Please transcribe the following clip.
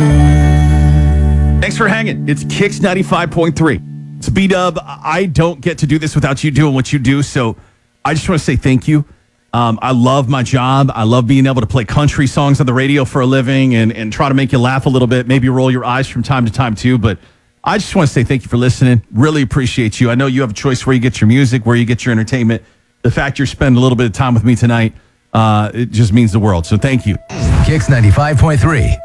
Thanks for hanging. It's Kicks 95.3. It's B-Dub. I don't get to do this without you doing what you do, so I just want to say thank you. I love my job. I love being able to play country songs on the radio for a living and try to make you laugh a little bit, maybe roll your eyes from time to time too, but I just want to say thank you for listening. Really appreciate you. I know you have a choice where you get your music, where you get your entertainment. The fact you're spending a little bit of time with me tonight, it just means the world, so thank you. Kicks 95.3.